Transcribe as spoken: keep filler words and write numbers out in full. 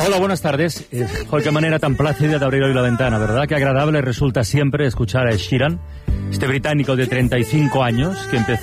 Hola, buenas tardes. Eh, joder, qué manera tan plácida de abrir hoy la ventana, ¿verdad? Qué agradable resulta siempre escuchar a Ed Sheeran, este británico de treinta y cinco años que empezó